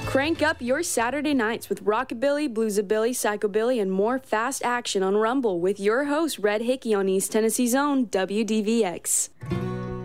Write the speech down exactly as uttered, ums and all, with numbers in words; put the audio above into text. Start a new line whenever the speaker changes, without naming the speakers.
Crank up your Saturday nights with rockabilly, bluesabilly, psychobilly, and more fast action on Rumble with your host, Red Hickey, on East Tennessee's own W D V X.